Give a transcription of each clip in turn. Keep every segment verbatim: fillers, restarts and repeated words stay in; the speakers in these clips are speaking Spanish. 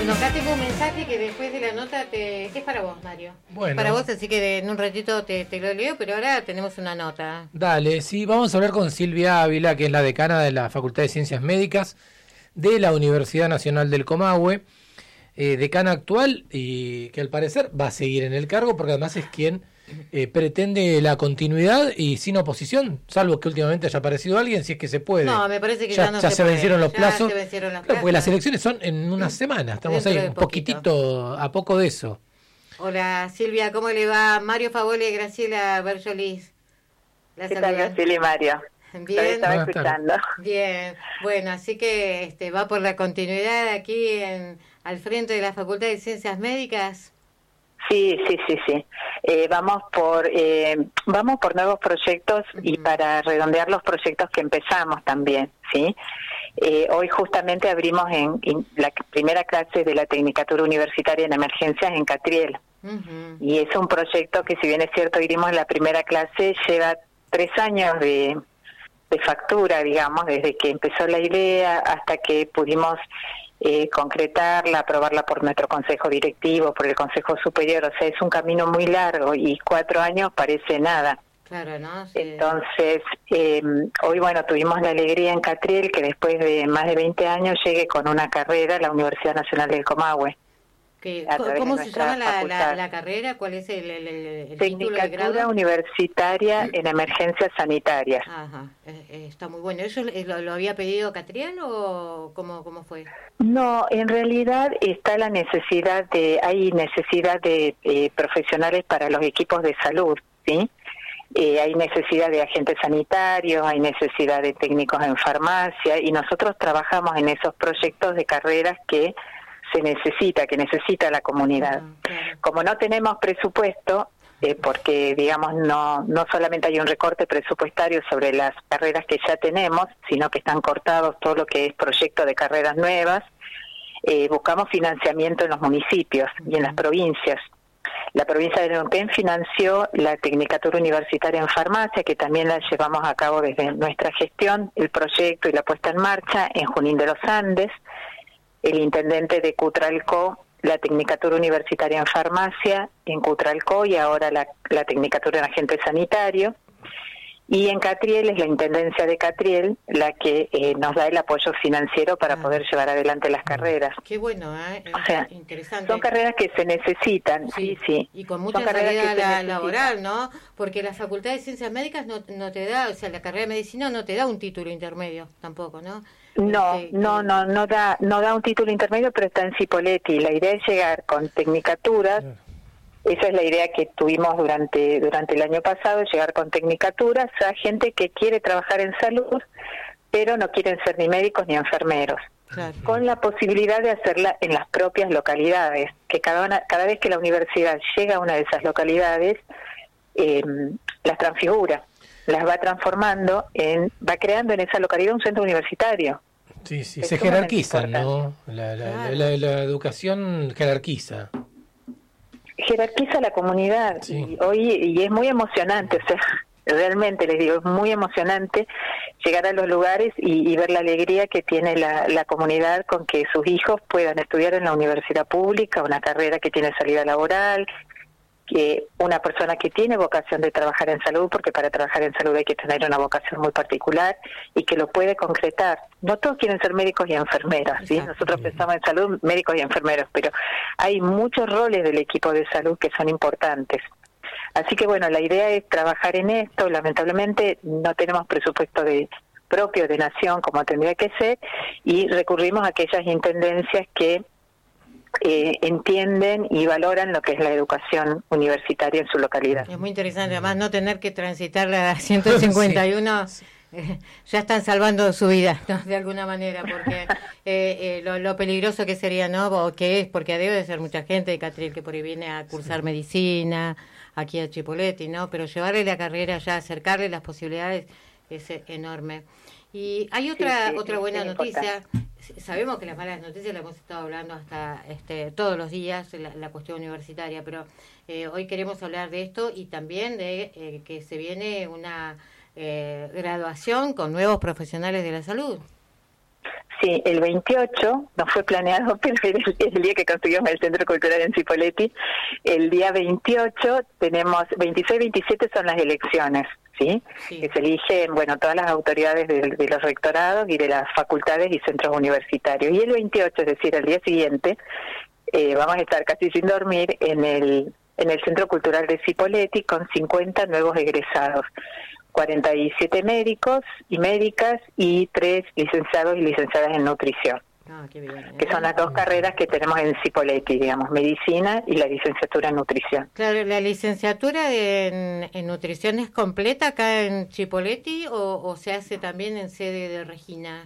Bueno, acá tengo un mensaje que después de la nota te... es para vos, Mario. Bueno. Es para vos, así que en un ratito te, te lo leo, pero ahora tenemos una nota. Dale, sí, vamos a hablar con Silvia Ávila, que es la decana de la Facultad de Ciencias Médicas de la Universidad Nacional del Comahue, eh, decana actual y que al parecer va a seguir en el cargo porque además es quien eh, pretende la continuidad y sin oposición, salvo que últimamente haya aparecido alguien, si es que se puede. No, me parece que ya, ya no ya se, se puede. vencieron los ya plazos. Se vencieron las claro, porque plazas. las elecciones son en una semana, estamos Dentro ahí de un poquito. poquitito a poco de eso. Hola Silvia, ¿cómo le va? Mario Favole y Graciela Berjolis. La ¿Qué tal, saludan. Graciela y Mario? Bien. Estaba Buenas escuchando. Bien, bueno, así que este va por la continuidad aquí en al frente de la Facultad de Ciencias Médicas. Sí, sí, sí, sí. Eh, vamos por eh, vamos por nuevos proyectos y Ujú. para redondear los proyectos que empezamos también, ¿sí? Eh, hoy justamente abrimos en, en la primera clase de la Tecnicatura Universitaria en Emergencias en Catriel. Uh-huh. Y es un proyecto que, si bien es cierto, iremos en la primera clase, lleva tres años de, de factura, digamos, desde que empezó la idea hasta que pudimos eh, concretarla, aprobarla por nuestro Consejo Directivo, por el Consejo Superior. O sea, es un camino muy largo y cuatro años parece nada. Claro, ¿no? Sí. Entonces, eh, hoy, bueno, tuvimos la alegría en Catriel que después de más de veinte años llegue con una carrera a la Universidad Nacional del Comahue. ¿Qué, a través ¿Cómo de se nuestra llama la, la, facultad. la carrera? ¿Cuál es el, el, el, el título de Tecnicatura grado? Universitaria en Emergencias Sanitarias. Ajá, eh, eh, está muy bueno. ¿Eso eh, lo, lo había pedido Catriel o cómo, cómo fue? No, en realidad está la necesidad de, hay necesidad de eh, profesionales para los equipos de salud, ¿sí? Eh, hay necesidad de agentes sanitarios, hay necesidad de técnicos en farmacia y nosotros trabajamos en esos proyectos de carreras que se necesita, que necesita la comunidad. Uh-huh, claro. Como no tenemos presupuesto, eh, porque digamos no no solamente hay un recorte presupuestario sobre las carreras que ya tenemos, sino que están cortados todo lo que es proyecto de carreras nuevas, eh, buscamos financiamiento en los municipios y en las provincias. La provincia de Neuquén financió la Tecnicatura Universitaria en Farmacia, que también la llevamos a cabo desde nuestra gestión, el proyecto y la puesta en marcha en Junín de los Andes. El intendente de Cutralcó, la Tecnicatura Universitaria en Farmacia en Cutralcó y ahora la, la Tecnicatura en Agente Sanitario. Y en Catriel es la Intendencia de Catriel la que eh, nos da el apoyo financiero para Ah. poder llevar adelante las carreras. Qué bueno, ¿eh? O sea, interesante. son carreras que se necesitan, sí, sí. Y con mucha Son carreras salida que se la, necesitan. laboral, ¿no? Porque la Facultad de Ciencias Médicas no, no te da, o sea, la carrera de medicina no te da un título intermedio tampoco, ¿no? No, Este, no, que- no, no da, no da un título intermedio, pero está en Cipolletti. La idea es llegar con tecnicaturas. Esa es la idea que tuvimos durante durante el año pasado, llegar con tecnicaturas a gente que quiere trabajar en salud, pero no quieren ser ni médicos ni enfermeros, Claro. con la posibilidad de hacerla en las propias localidades, que cada una, cada vez que la universidad llega a una de esas localidades, eh, las transfigura, las va transformando, en va creando en esa localidad un centro universitario. Sí, sí, Es se sumamente jerarquiza, importante. ¿no? La, la, Claro. la, la educación jerarquiza. Jerarquiza la comunidad Sí. y hoy y es muy emocionante, o sea, realmente les digo, es muy emocionante llegar a los lugares y, y ver la alegría que tiene la, la comunidad con que sus hijos puedan estudiar en la universidad pública, una carrera que tiene salida laboral, que una persona que tiene vocación de trabajar en salud, porque para trabajar en salud hay que tener una vocación muy particular y que lo puede concretar. No todos quieren ser médicos y enfermeras, ¿sí? Exacto. Nosotros pensamos en salud, médicos y enfermeros, pero hay muchos roles del equipo de salud que son importantes. Así que bueno, la idea es trabajar en esto. Lamentablemente no tenemos presupuesto de propio de nación como tendría que ser y recurrimos a aquellas intendencias que eh, entienden y valoran lo que es la educación universitaria en su localidad. Es muy interesante, además no tener que transitar la ciento cincuenta y uno, Sí. eh, ya están salvando su vida, ¿no? De alguna manera, porque eh, eh, lo, lo peligroso que sería, ¿no? O que es, porque debe de ser mucha gente de Catriel que por ahí viene a cursar sí. medicina, aquí a Cipolletti, ¿no? Pero llevarle la carrera ya, acercarle las posibilidades es enorme. Y hay otra sí, sí, otra buena sí, noticia. importante. Sabemos que las malas noticias las hemos estado hablando hasta este todos los días, la, la cuestión universitaria, pero eh, hoy queremos hablar de esto y también de eh, que se viene una eh, graduación con nuevos profesionales de la salud. Sí, el veintiocho, no fue planeado, pero es el día que construimos el Centro Cultural en Cipolletti. El día veintiocho tenemos, veintiséis y veintisiete son las elecciones, ¿sí? Sí. Que se eligen, bueno, todas las autoridades de, de los rectorados y de las facultades y centros universitarios. Y el veintiocho, es decir, el día siguiente, eh, vamos a estar casi sin dormir en el, en el Centro Cultural de Cipolletti con cincuenta nuevos egresados. cuarenta y siete médicos y médicas y tres licenciados y licenciadas en nutrición, ah, qué bien, ¿eh? Que son las dos carreras que tenemos en Cipolletti, digamos, medicina y la licenciatura en nutrición. Claro, ¿la licenciatura en, en nutrición es completa acá en Cipolletti o, o se hace también en sede de Regina?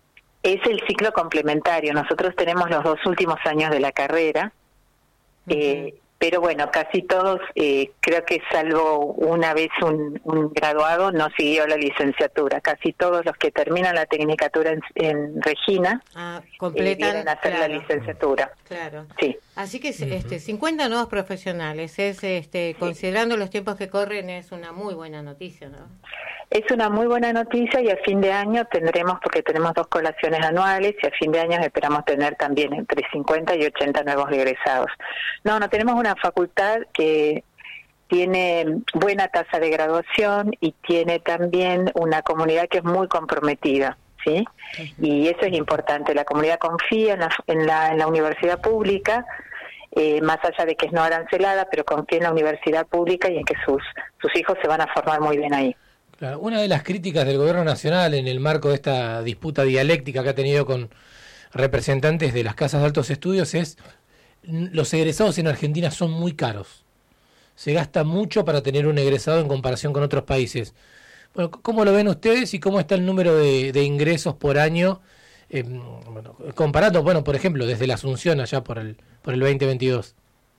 Es el ciclo complementario, nosotros tenemos los dos últimos años de la carrera, uh-huh. eh, pero bueno, casi todos, eh, creo que salvo una vez un, un graduado, no siguió la licenciatura. Casi todos los que terminan la tecnicatura en, en Regina ah, completan, eh, vienen a hacer claro. la licenciatura. Claro. Sí. Así que este, cincuenta nuevos profesionales, es este, considerando los tiempos que corren, es una muy buena noticia, ¿no? Es una muy buena noticia y a fin de año tendremos, porque tenemos dos colaciones anuales, y a fin de año esperamos tener también entre cincuenta y ochenta nuevos egresados. No, no, tenemos una facultad que tiene buena tasa de graduación y tiene también una comunidad que es muy comprometida, ¿sí? Uh-huh. Y eso es importante, la comunidad confía en la, en la, en la universidad pública, eh, más allá de que es no arancelada, pero confía en la universidad pública y en que sus, sus hijos se van a formar muy bien ahí. Claro, una de las críticas del gobierno nacional en el marco de esta disputa dialéctica que ha tenido con representantes de las casas de altos estudios es los egresados en Argentina son muy caros. Se gasta mucho para tener un egresado en comparación con otros países. Bueno, ¿cómo lo ven ustedes y cómo está el número de, de ingresos por año? Eh, bueno, comparando, bueno, por ejemplo, desde la Asunción allá por el por el veinte veintidós.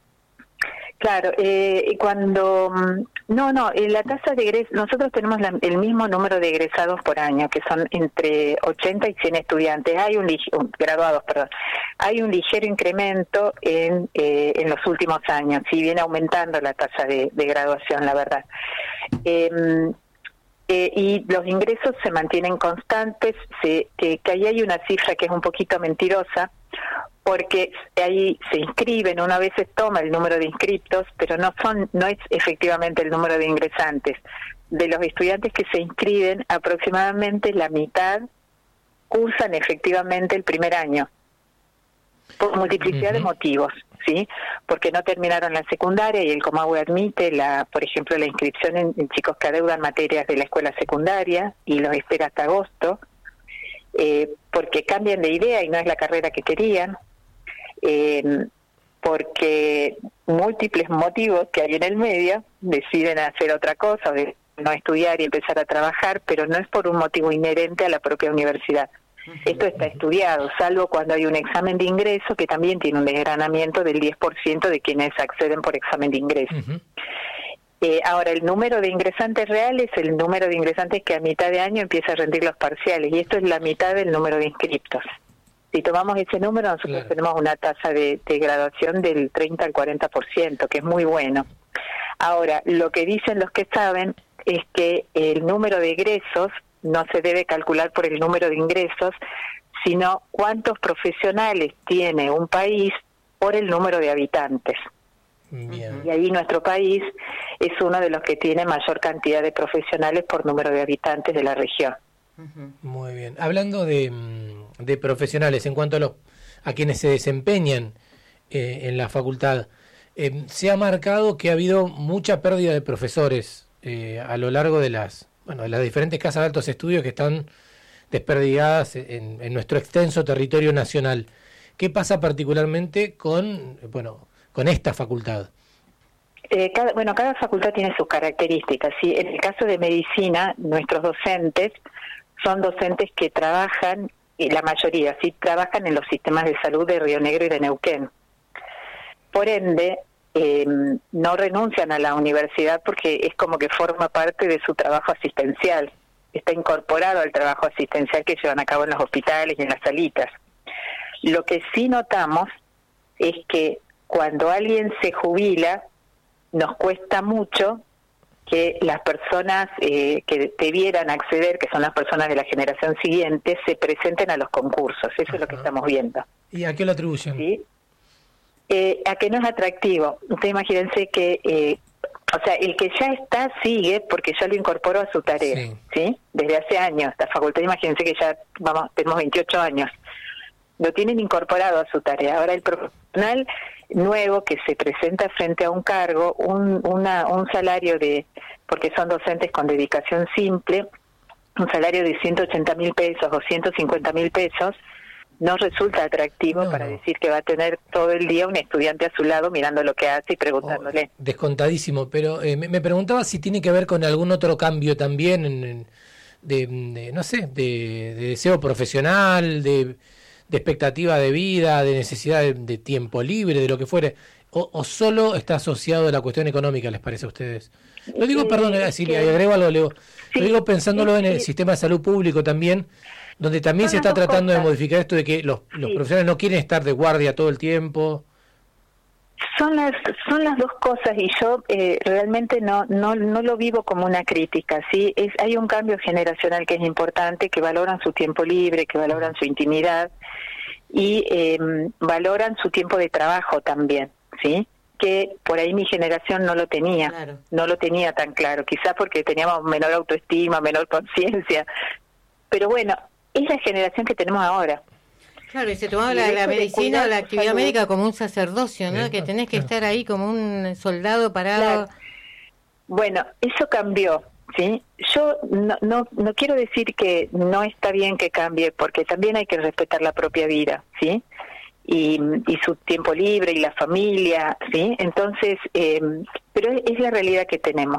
Claro, eh, cuando... No, no, en la tasa de egresos, nosotros tenemos la, el mismo número de egresados por año, que son entre ochenta y cien estudiantes. Hay un, un graduados, perdón. Hay un ligero incremento en eh, en los últimos años, sí, viene aumentando la tasa de, de graduación, la verdad. Eh, eh, y los ingresos se mantienen constantes, se, que, que ahí hay una cifra que es un poquito mentirosa, porque ahí se inscriben, una vez se toma el número de inscriptos, pero no son no es efectivamente el número de ingresantes. De los estudiantes que se inscriben, aproximadamente la mitad cursan efectivamente el primer año, por multiplicidad uh-huh. de motivos, ¿sí? Porque no terminaron la secundaria y el Comahue admite, la por ejemplo, la inscripción en, en chicos que adeudan materias de la escuela secundaria y los espera hasta agosto, eh, porque cambian de idea y no es la carrera que querían. Eh, porque múltiples motivos que hay en el medio deciden hacer otra cosa, o de no estudiar y empezar a trabajar, pero no es por un motivo inherente a la propia universidad. Uh-huh. Esto está estudiado, salvo cuando hay un examen de ingreso que también tiene un desgranamiento del diez por ciento de quienes acceden por examen de ingreso. Uh-huh. Eh, ahora, el número de ingresantes real es el número de ingresantes que a mitad de año empieza a rendir los parciales, y esto es la mitad del número de inscriptos. Si tomamos ese número, nosotros claro. tenemos una tasa de, de graduación del treinta al cuarenta por ciento, que es muy bueno. Ahora, lo que dicen los que saben es que el número de egresos no se debe calcular por el número de ingresos, sino cuántos profesionales tiene un país por el número de habitantes. Bien. Y ahí nuestro país es uno de los que tiene mayor cantidad de profesionales por número de habitantes de la región. Muy bien. Hablando de, de profesionales, en cuanto a los a quienes se desempeñan eh, en la facultad, eh, se ha marcado que ha habido mucha pérdida de profesores eh, a lo largo de las bueno de las diferentes casas de altos estudios que están desperdigadas en, en nuestro extenso territorio nacional. ¿Qué pasa particularmente con bueno con esta facultad? Eh, cada, bueno, cada facultad tiene sus características, ¿sí? En el caso de medicina, nuestros docentes son docentes que trabajan, y la mayoría, sí, trabajan en los sistemas de salud de Río Negro y de Neuquén. Por ende, eh, no renuncian a la universidad porque es como que forma parte de su trabajo asistencial. Está incorporado al trabajo asistencial que llevan a cabo en los hospitales y en las salitas. Lo que sí notamos es que cuando alguien se jubila, nos cuesta mucho que las personas eh, que debieran acceder, que son las personas de la generación siguiente, se presenten a los concursos. Eso Ajá. es lo que estamos viendo. ¿Y a qué lo atribuyen? ¿Sí? Eh, a que no es atractivo. Ustedes imagínense que, eh, o sea, el que ya está sigue porque ya lo incorporó a su tarea, ¿sí? ¿Sí? Desde hace años. La facultad, imagínense que ya vamos, tenemos veintiocho años. Lo tienen incorporado a su tarea. Ahora el profesional nuevo que se presenta frente a un cargo, un, una, un salario de, porque son docentes con dedicación simple, un salario de ciento ochenta mil pesos o ciento cincuenta mil pesos, no resulta atractivo no. para decir que va a tener todo el día un estudiante a su lado mirando lo que hace y preguntándole. Oh, descontadísimo, pero eh, me, me preguntaba si tiene que ver con algún otro cambio también, en, en, de, de, no sé, de, de deseo profesional, de... de expectativa de vida, de necesidad de, de tiempo libre, de lo que fuere, o, o solo está asociado a la cuestión económica, ¿les parece a ustedes? Lo digo, eh, perdón, si le agrego algo, Leo, sí, lo digo pensándolo sí, en el sí. sistema de salud público también, donde también Son se está tratando cosas. de modificar esto de que los, los sí. profesionales no quieren estar de guardia todo el tiempo. Son las son las dos cosas y yo eh, realmente no no no lo vivo como una crítica, sí, es hay un cambio generacional que es importante, que valoran su tiempo libre, que valoran su intimidad y eh, valoran su tiempo de trabajo también, sí, que por ahí mi generación no lo tenía, claro. no lo tenía tan claro, quizás porque teníamos menor autoestima, menor conciencia, pero bueno, es la generación que tenemos ahora. Claro, y se tomaba la, la medicina o la actividad salud. médica como un sacerdocio, ¿no? Bien, que tenés que claro. estar ahí como un soldado parado. Claro. Bueno, eso cambió, ¿sí? Yo no, no no quiero decir que no está bien que cambie, porque también hay que respetar la propia vida, ¿sí? Y, y su tiempo libre y la familia, ¿sí? Entonces, eh, pero es, es la realidad que tenemos.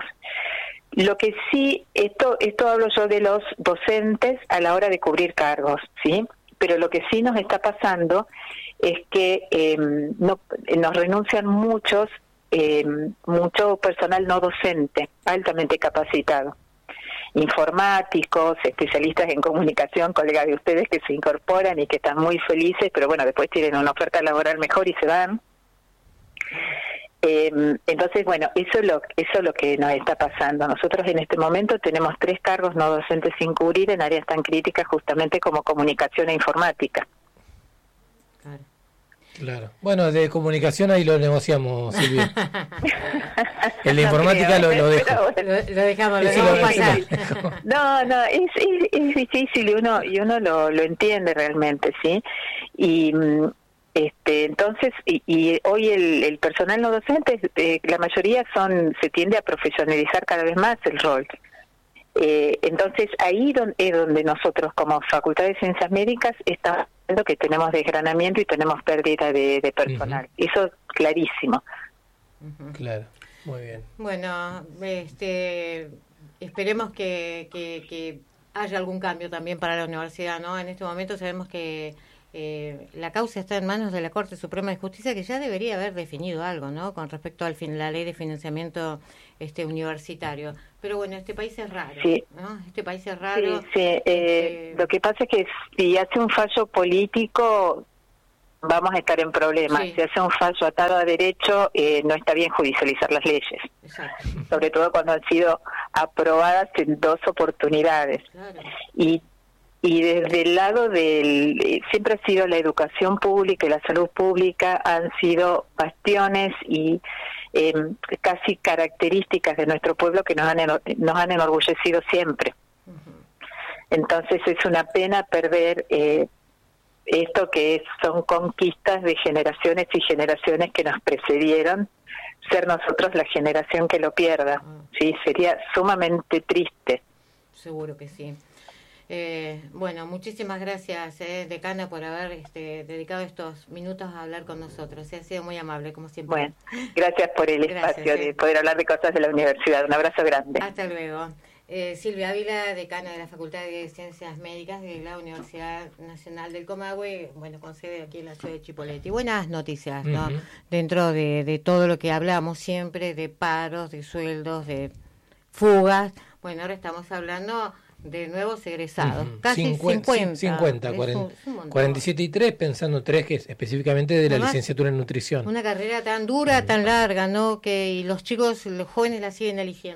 Lo que sí, esto esto hablo yo de los docentes a la hora de cubrir cargos, ¿sí? Pero lo que sí nos está pasando es que eh, no, nos renuncian muchos, eh, mucho personal no docente, altamente capacitado, informáticos, especialistas en comunicación, colegas de ustedes que se incorporan y que están muy felices, pero bueno, después tienen una oferta laboral mejor y se van. Eh, entonces, bueno, eso es lo eso es lo que nos está pasando. Nosotros en este momento tenemos tres cargos no docentes sin cubrir en áreas tan críticas justamente como comunicación e informática. Claro. Claro. Bueno, de comunicación ahí lo negociamos, Silvia. En la no informática creo, lo, lo dejo. Bueno. Lo, lo dejamos, lo dejamos pasar. No, no, es, es, es difícil y uno y uno lo, lo entiende realmente, ¿sí? Y Este, entonces, y, y hoy el, el personal no docente, eh, la mayoría son se tiende a profesionalizar cada vez más el rol. Eh, entonces, ahí don, es donde nosotros, como Facultad de Ciencias Médicas, estamos viendo que tenemos desgranamiento y tenemos pérdida de, de personal. Uh-huh. Eso es clarísimo. Uh-huh. Claro, muy bien. Bueno, este, esperemos que, que, que haya algún cambio también para la universidad, ¿no? En este momento sabemos que Eh, la causa está en manos de la Corte Suprema de Justicia, que ya debería haber definido algo, ¿no? Con respecto al fin, la ley de financiamiento este universitario. Pero bueno, este país es raro, sí. ¿no? Este país es raro. Sí, sí. Eh, este... Lo que pasa es que si hace un fallo político, vamos a estar en problemas. Sí. Si hace un fallo atado a derecho, eh, no está bien judicializar las leyes. Exacto. Sobre todo cuando han sido aprobadas en dos oportunidades. Claro. Y Y desde el lado del... Siempre ha sido la educación pública y la salud pública han sido bastiones y eh, casi características de nuestro pueblo que nos han, nos han enorgullecido siempre. Uh-huh. Entonces es una pena perder eh, esto que es, son conquistas de generaciones y generaciones que nos precedieron, ser nosotros la generación que lo pierda. Uh-huh. Sí, sería sumamente triste. Seguro que sí. Eh, bueno, muchísimas gracias, eh, decana, por haber este, dedicado estos minutos a hablar con nosotros. Se ha sido muy amable, como siempre. Bueno, gracias por el gracias, espacio eh. de poder hablar de cosas de la universidad. Un abrazo grande. Hasta luego. Eh, Silvia Ávila, decana de la Facultad de Ciencias Médicas de la Universidad Nacional del Comahue, bueno, con sede aquí en la ciudad de Chipoleti. Buenas noticias, ¿no? Uh-huh. Dentro de, de todo lo que hablamos siempre, de paros, de sueldos, de fugas. Bueno, ahora estamos hablando de nuevos egresados, uh-huh. casi cincuenta. cincuenta, cuarenta, cuarenta y siete y tres, pensando tres que es específicamente de la Además, licenciatura en nutrición. Una carrera tan dura, uh-huh. tan larga, ¿no? Que y los chicos, los jóvenes la siguen eligiendo.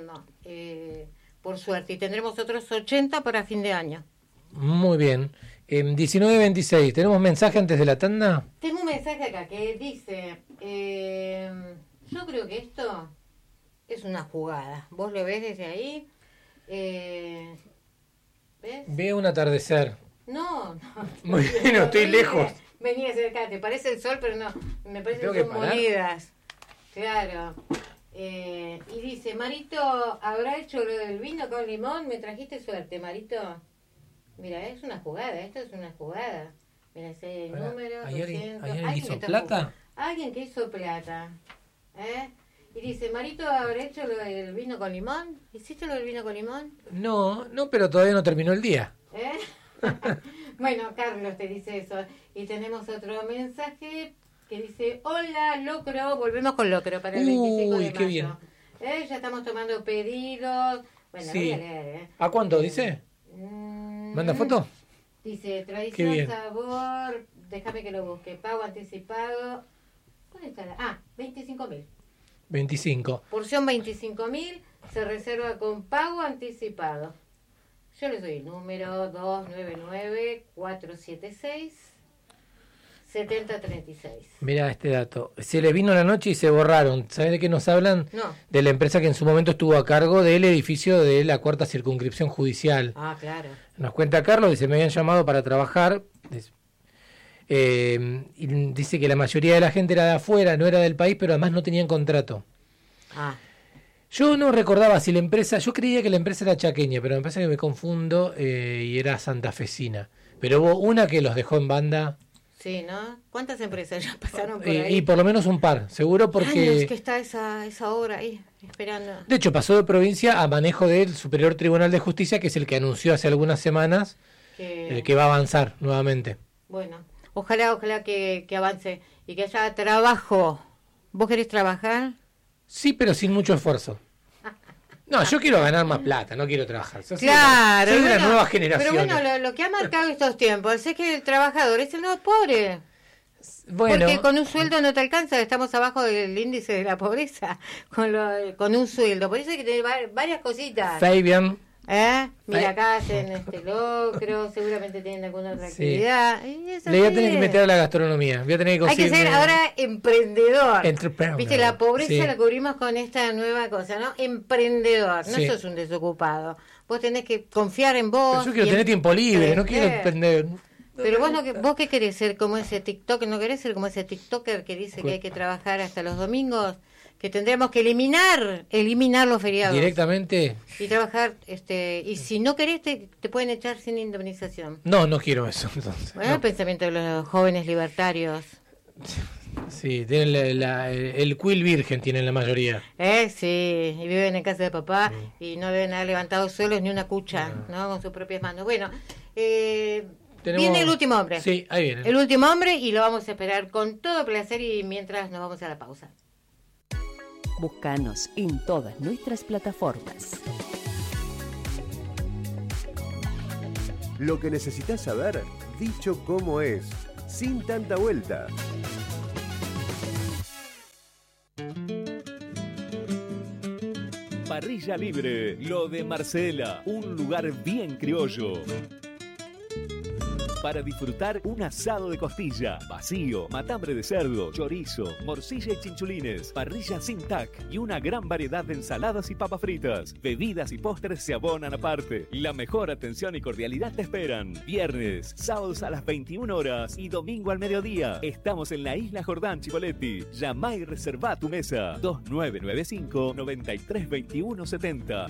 eh, por suerte, y tendremos otros ochenta para fin de año. Muy bien. Eh, diecinueve veintiséis, ¿tenemos mensaje antes de la tanda? Tengo un mensaje acá que dice, eh, yo creo que esto es una jugada. ¿Vos lo ves desde ahí? Eh, ¿Ves? Veo un atardecer. No, no. Muy bien, no, estoy lejos. Vení, acércate, parece el sol, pero no, me parece ¿Tengo que que son parar? monedas. Claro. Eh, y dice, Marito, ¿habrá hecho lo del vino con limón? Me trajiste suerte, Marito. Mira, es una jugada, esto es una jugada. Mira, ese Pará, número, ¿hay alguien- doscientos. hay alguien que hizo está plata? buscando. Alguien que hizo plata. ¿Eh? Y dice, Marito, ¿habrá hecho lo del vino con limón? ¿Hiciste lo del vino con limón? No, no, pero todavía no terminó el día. ¿Eh? Bueno, Carlos te dice eso. Y tenemos otro mensaje que dice, hola, Locro. Volvemos con Locro para el veinticinco Uy, de qué mayo. bien. ¿Eh? Ya estamos tomando pedidos. Bueno, Sí. voy a leer, ¿eh? ¿A cuánto dice? Mm, ¿Manda foto? Dice, Qué tradición, bien. sabor, déjame que lo busque, pago anticipado. ¿Dónde está la? Ah, veinticinco mil. veinticinco. Porción veinticinco mil, se reserva con pago anticipado. Yo les doy el número dos nueve nueve, cuatro siete seis, siete cero tres seis. Mira este dato. Se les vino la noche y se borraron. ¿Sabes de qué nos hablan? No. De la empresa que en su momento estuvo a cargo del edificio de la cuarta circunscripción judicial. Ah, claro. Nos cuenta Carlos, dice, me habían llamado para trabajar. Dice, eh, y dice que la mayoría de la gente era de afuera, no era del país, pero además no tenían contrato. Ah, Yo no recordaba si la empresa, yo creía que la empresa era chaqueña, pero me parece que me confundo eh, y era santafesina. Pero hubo una que los dejó en banda sí, ¿no? ¿Cuántas empresas ya pasaron por y, ahí? y por lo menos un par, seguro porque... Años que está esa, esa obra ahí, esperando. De hecho, pasó de provincia a manejo del Superior Tribunal de Justicia, que es el que anunció hace algunas semanas Que... eh, que va a avanzar nuevamente. Bueno, ojalá, ojalá que, que avance y que haya trabajo. ¿Vos querés trabajar? Sí, pero sin mucho esfuerzo. No, yo quiero ganar más plata, no quiero trabajar. Yo soy Claro. de la- soy de bueno, las nuevas generaciones. Pero bueno, lo, lo que ha marcado estos tiempos es que el trabajador es el nuevo pobre. Bueno, Porque con un sueldo no te alcanza, estamos abajo del índice de la pobreza con, lo, con un sueldo. Por eso hay que tener va- varias cositas. Fabian, ¿Eh? Mira, Ay. acá hacen este locro, seguramente tienen alguna otra Sí. actividad. Y eso le voy a sí tener que es. meter a la gastronomía. Voy a tener que Hay que conseguirme- ser ahora emprendedor. Entrepreneur. Viste, la pobreza Sí. la cubrimos con esta nueva cosa, ¿no? Emprendedor, no Sí. sos un desocupado. Vos tenés que confiar en vos. Pero yo quiero y tener tiempo libre, no quiero emprender. emprender. Pero vos, no, que- vos qué querés ser como ese TikTok, ¿no querés ser como ese TikToker que dice que hay que trabajar hasta los domingos? Que tendríamos que eliminar, eliminar los feriados. Directamente, Y trabajar, este, y si no querés te, te pueden echar sin indemnización. no, no quiero eso. Entonces, Bueno, no. el pensamiento de los jóvenes libertarios. Sí, tienen la- la- el quill virgen, tienen la mayoría. Eh, sí, y viven en casa de papá y no deben haber levantado solos ni una cucha, ¿no? Con sus propias manos. Bueno, eh, Tenemos- viene el último hombre. Sí, ahí viene. El último hombre y lo vamos a esperar con todo placer y mientras nos vamos a la pausa. Búscanos en todas nuestras plataformas. Lo que necesitas saber, dicho como es, sin tanta vuelta. Parrilla Libre, lo de Marcela, un lugar bien criollo. Para disfrutar un asado de costilla, vacío, matambre de cerdo, chorizo, morcilla y chinchulines, parrilla sin tac y una gran variedad de ensaladas y papas fritas. Bebidas y postres se abonan aparte. La mejor atención y cordialidad te esperan. Viernes, sábados a las veintiuna horas y domingo al mediodía. Estamos en la Isla Jordán, Chipoleti. Llama y reserva tu mesa. dos nueve nueve cinco, nueve tres dos uno siete cero.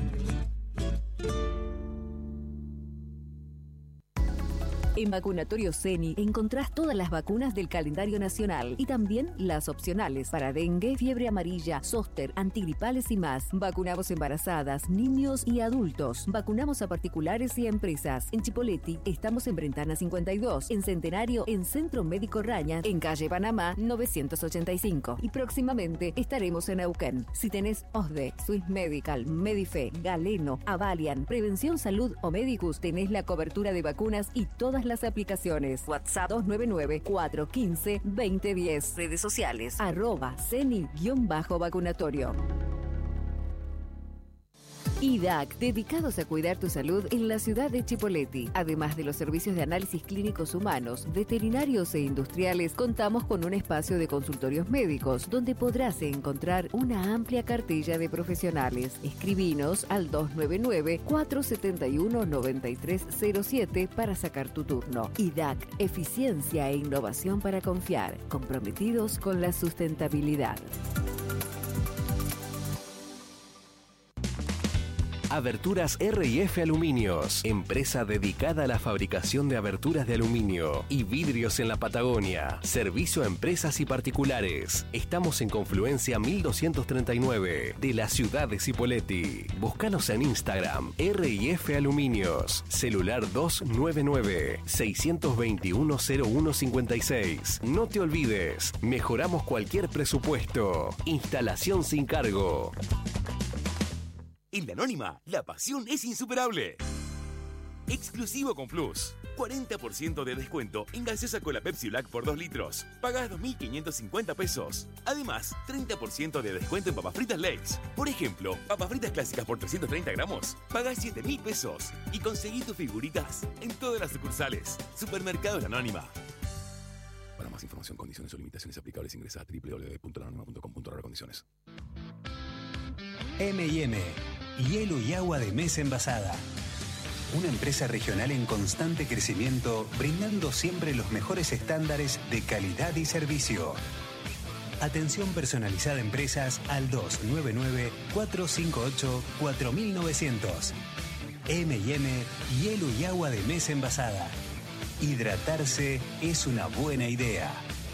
En Vacunatorio Ceni encontrás todas las vacunas del calendario nacional y también las opcionales para dengue, fiebre amarilla, zóster, antigripales y más. Vacunamos embarazadas, niños y adultos. Vacunamos a particulares y a empresas. En Chipoleti estamos en Brentana cincuenta y dos, en Centenario, en Centro Médico Raña, en Calle Panamá novecientos ochenta y cinco. Y próximamente estaremos en Neuquén. Si tenés O S D E, Swiss Medical, Medife, Galeno, Avalian, Prevención Salud o Medicus, tenés la cobertura de vacunas y todas las aplicaciones. WhatsApp dos nueve nueve, cuatro uno cinco, dos cero uno cero. Redes sociales arroba ceni-vacunatorio. I D A C, dedicados a cuidar tu salud en la ciudad de Chipoleti. Además de los servicios de análisis clínicos humanos, veterinarios e industriales, contamos con un espacio de consultorios médicos donde podrás encontrar una amplia cartilla de profesionales. Escribinos al dos nueve nueve, cuatro siete uno, nueve tres cero siete para sacar tu turno. I D A C, eficiencia e innovación para confiar, comprometidos con la sustentabilidad. Aberturas R y F Aluminios, empresa dedicada a la fabricación de aberturas de aluminio y vidrios en la Patagonia. Servicio a empresas y particulares. Estamos en Confluencia mil doscientos treinta y nueve de la ciudad de Cipolletti. Búscanos en Instagram, R y F Aluminios. Celular dos nueve nueve, seis dos uno, cero uno cinco seis. No te olvides, mejoramos cualquier presupuesto. Instalación sin cargo. En La Anónima, la pasión es insuperable. Exclusivo con Plus. cuarenta por ciento de descuento en gaseosa Cola Pepsi Black por dos litros. Pagás dos mil quinientos cincuenta pesos. Además, treinta por ciento de descuento en papas fritas Lay's. Por ejemplo, papas fritas clásicas por trescientos treinta gramos. Pagás siete mil pesos. Y conseguí tus figuritas en todas las sucursales. Supermercados La Anónima. Para más información, condiciones o limitaciones aplicables, ingresa a doble u doble u doble u punto la anónima punto com punto a r condiciones. eme y eme, hielo y agua de mesa envasada. Una empresa regional en constante crecimiento, brindando siempre los mejores estándares de calidad y servicio. Atención personalizada a empresas al dos nueve nueve, cuatro cinco ocho, cuatro nueve cero cero. eme y eme, hielo y agua de mesa envasada. Hidratarse es una buena idea.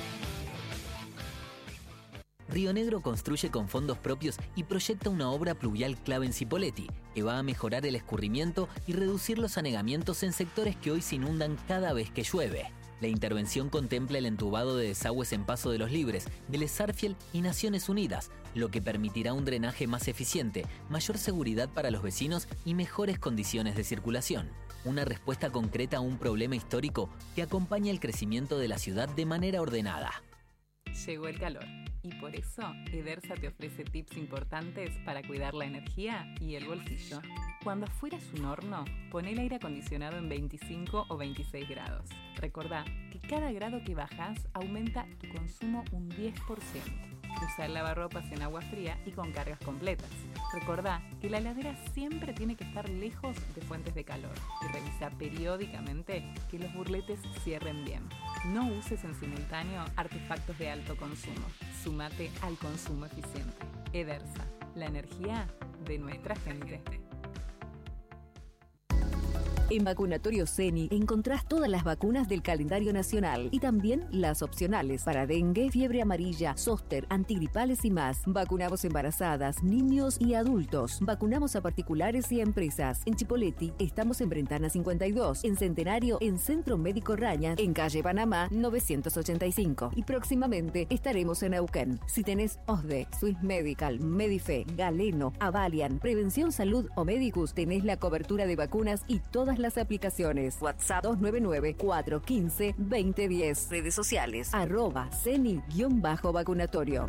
Río Negro construye con fondos propios y proyecta una obra pluvial clave en Cipolletti, que va a mejorar el escurrimiento y reducir los anegamientos en sectores que hoy se inundan cada vez que llueve. La intervención contempla el entubado de desagües en Paso de los Libres, Vélez Sarsfield y Naciones Unidas, lo que permitirá un drenaje más eficiente, mayor seguridad para los vecinos y mejores condiciones de circulación. Una respuesta concreta a un problema histórico que acompaña el crecimiento de la ciudad de manera ordenada. Llegó el calor y por eso Edersa te ofrece tips importantes para cuidar la energía y el bolsillo. Cuando afuera es un horno, pon el aire acondicionado en veinticinco o veintiséis grados. Recordá que cada grado que bajás aumenta tu consumo un diez por ciento. Usa el lavarropas en agua fría y con cargas completas. Recordá que la heladera siempre tiene que estar lejos de fuentes de calor y revisa periódicamente que los burletes cierren bien. No uses en simultáneo artefactos de alto consumo. Súmate al consumo eficiente. Edersa, la energía de nuestra gente. En Vacunatorio Ceni encontrás todas las vacunas del calendario nacional y también las opcionales para dengue, fiebre amarilla, zóster, antigripales y más. Vacunamos embarazadas, niños y adultos. Vacunamos a particulares y a empresas. En Chipolletti estamos en Brentana cincuenta y dos, en Centenario en Centro Médico Raña, en calle Panamá novecientos ochenta y cinco. Y próximamente estaremos en Neuquén. Si tenés O S D E, Swiss Medical, Medife, Galeno, Avalian, Prevención Salud o Medicus, tenés la cobertura de vacunas y todas las aplicaciones. WhatsApp dos nueve nueve, cuatro uno cinco, dos cero uno cero. Redes sociales arroba ceni-vacunatorio.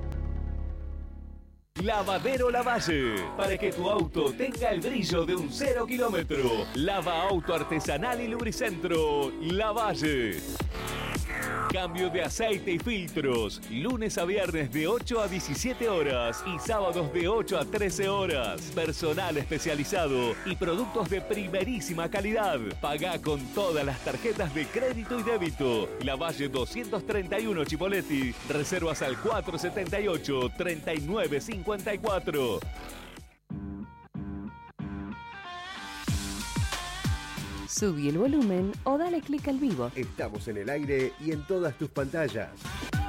Lavadero Lavalle, para que tu auto tenga el brillo de un cero kilómetro. Lava auto artesanal y lubricentro Lavalle. Cambio de aceite y filtros, lunes a viernes de ocho a diecisiete horas y sábados de ocho a trece horas. Personal especializado y productos de primerísima calidad. Pagá con todas las tarjetas de crédito y débito. Lavalle doscientos treinta y uno Chipolletti. Reservas al cuatro siete ocho, tres nueve cinco cuatro. Subí el volumen o dale clic al vivo. Estamos en el aire y en todas tus pantallas.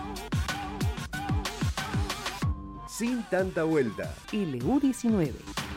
Sin tanta vuelta. L U diecinueve.